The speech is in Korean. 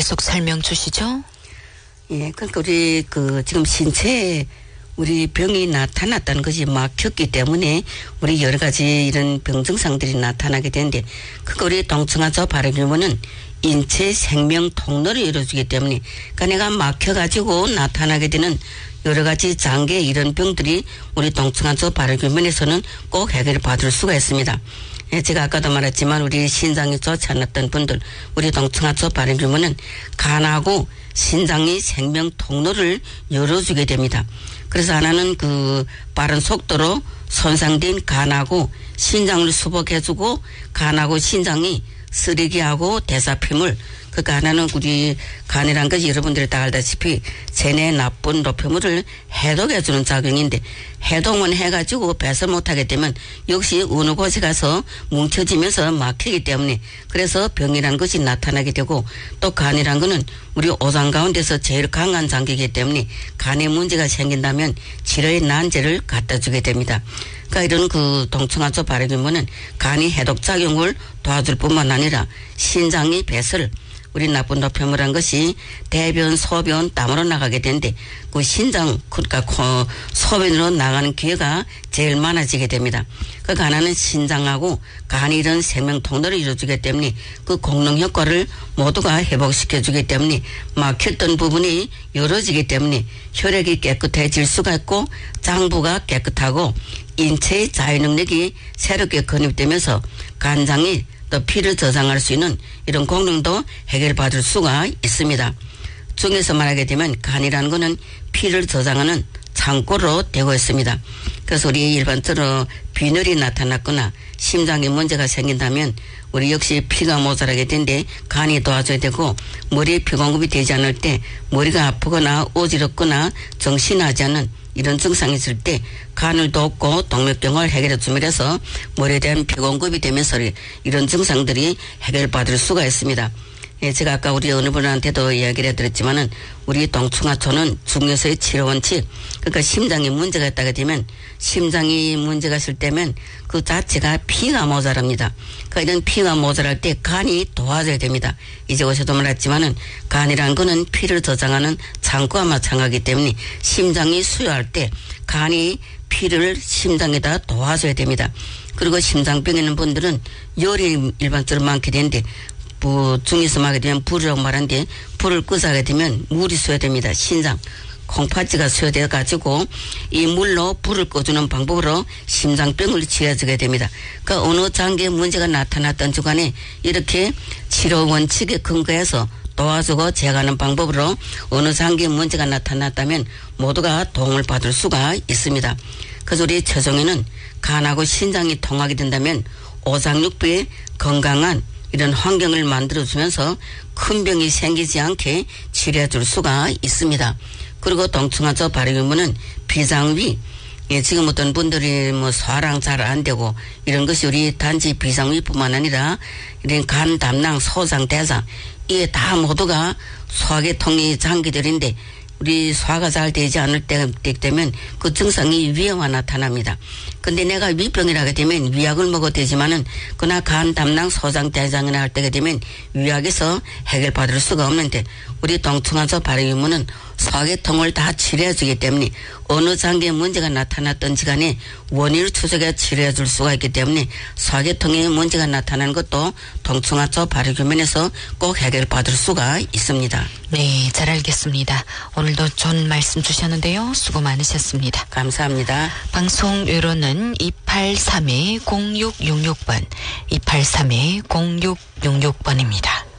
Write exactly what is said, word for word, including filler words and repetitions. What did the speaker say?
계속 설명 주시죠. 예, 그러니까 우리 그 지금 신체에 우리 병이 나타났다는 것이 막혔기 때문에 우리 여러 가지 이런 병 증상들이 나타나게 되는데, 그거 우리 동청하조 발효균은 인체 생명 통로를 열어주기 때문에, 그러니까 내가 막혀가지고 나타나게 되는 여러 가지 장기 이런 병들이 우리 동청하조 발효균에서는 꼭 해결을 받을 수가 있습니다. 예, 제가 아까도 말했지만 우리 신장이 좋지 않았던 분들, 우리 동청하조 발효균은 간하고 신장이 생명 통로를 열어주게 됩니다. 그래서 하나는 그 빠른 속도로 손상된 간하고 신장을 수복해주고, 간하고 신장이 쓰레기하고 대사품을, 그러니까 하나는 우리 간이란 것이 여러분들이 다 알다시피 체내 나쁜 노폐물을 해독해주는 작용인데, 해독은 해가지고 배설 못하게 되면 역시 어느 곳에 가서 뭉쳐지면서 막히기 때문에, 그래서 병이라는 것이 나타나게 되고, 또 간이란 거는 우리 오장 가운데서 제일 강한 장기이기 때문에 간에 문제가 생긴다면 치료의 난제를 갖다 주게 됩니다. 그러니까 이런 그 동청하조 발효균은 간이 해독작용을 도와줄 뿐만 아니라 신장의 배설, 우리 나쁜 노폐물한 것이 대변, 소변, 땀으로 나가게 되는데, 그 신장, 그러니까 소변으로 나가는 기회가 제일 많아지게 됩니다. 그 간하는 신장하고 간이 이런 생명 통로를 이루어주기 때문에 그功能 효과를 모두가 회복시켜주기 때문에 막혔던 부분이 열어지기 때문에 혈액이 깨끗해질 수가 있고, 장부가 깨끗하고 인체의 자유 능력이 새롭게 건립되면서 간장이 또 피를 저장할 수 있는 이런功能도 해결받을 수가 있습니다. 중에서 말하게 되면 간이라는 것은 피를 저장하는 창고로 되고 있습니다. 그래서 우리 일반적으로 빈혈이 나타났거나 심장에 문제가 생긴다면 우리 역시 피가 모자라게 되는데 간이 도와줘야 되고, 머리에 피 공급이 되지 않을 때 머리가 아프거나 어지럽거나 정신하지 않는 이런 증상이 있을 때 간을 돕고 동맥경화를 해결해 주면서 머리에 대한 피 공급이 되면서 이런 증상들이 해결받을 수가 있습니다. 예, 제가 아까 우리 어느 분한테도 이야기를 해드렸지만은 우리 동청하초는 중에서의 치료 원칙, 그러니까 심장에 문제가 있다게 되면, 심장이 문제가 있을 때면 그 자체가 피가 모자랍니다. 그러니까 이런 피가 모자랄 때 간이 도와줘야 됩니다. 이제 어제도 말했지만은 간이라는 거는 피를 저장하는 창고와 마찬가지이기 때문에 심장이 수요할 때 간이 피를 심장에다 도와줘야 됩니다. 그리고 심장병 있는 분들은 열이 일반적으로 많게 되는데, 부, 중에서 말하게 되면 불이라고 말하는데, 불을 끄서 하게 되면 물이 수요됩니다. 신장, 콩팥지가 수요되어 가지고 이 물로 불을 꺼주는 방법으로 심장병을 치료해주게 됩니다. 그러니까 어느 장기에 문제가 나타났던 주간에 이렇게 치료 원칙에 근거해서 도와주고 제거하는 방법으로 어느 장기에 문제가 나타났다면 모두가 도움을 받을 수가 있습니다. 그래서 우리 최종에는 간하고 신장이 통하게 된다면 오장육부의 건강한 이런 환경을 만들어주면서 큰 병이 생기지 않게 치료해 줄 수가 있습니다. 그리고 동청하조 발효균은 비상위, 예, 지금 어떤 분들이 뭐 소화랑 잘 안 되고 이런 것이 우리 단지 비상위뿐만 아니라 이런 간, 담낭, 소장, 대장, 이게 다 모두가 소화계통의 장기들인데, 우리 소화가 잘 되지 않을 때 되면 그 증상이 위에만 나타납니다. 근데 내가 위병이라게 되면 위약을 먹어도 되지만은 그나 간, 담낭, 소장, 대장이나 할 때가 되면 위약에서 해결받을 수가 없는데, 우리 동청하조 발효균은 소화계통을 다 치료해주기 때문에 어느 장기에 문제가 나타났던지 간에 원인을 추적해 치료해줄 수가 있기 때문에 소화계통에 문제가 나타나는 것도 동청하조 발효균에서 꼭 해결받을 수가 있습니다. 네, 잘 알겠습니다. 오늘도 좋은 말씀 주셨는데요. 수고 많으셨습니다. 감사합니다. 방송 외로는 이팔삼 공육육육 번, 이팔삼 공육육육 번입니다.